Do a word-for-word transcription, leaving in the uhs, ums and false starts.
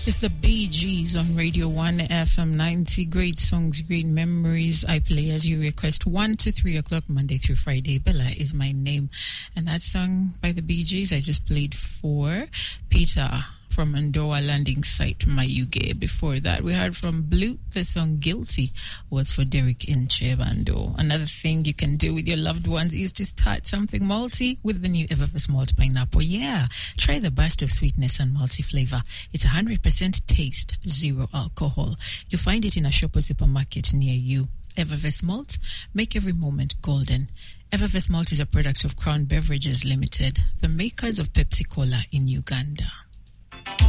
It's the Bee Gees on Radio one F M ninety. Great songs, great memories. I play as you request, one to three o'clock, Monday through Friday. Bella is my name. And that song by the Bee Gees I just played for Peter from Andoa Landing Site, Mayuge. Before that, we heard from Blue. The song Guilty was for Derek Inchebando. Another thing you can do with your loved ones is to start something malty with the new Evervest Malt Pineapple. Yeah, try the burst of sweetness and malty flavor. It's one hundred percent taste, zero alcohol. You'll find it in a shop or supermarket near you. Evervest Malt, make every moment golden. Evervest Malt is a product of Crown Beverages Limited, the makers of Pepsi Cola in Uganda.